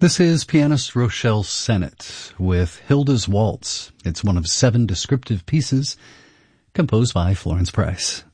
This is pianist Rochelle Sennett with Hilda's Waltz. It's one of 7 descriptive pieces composed by Florence Price.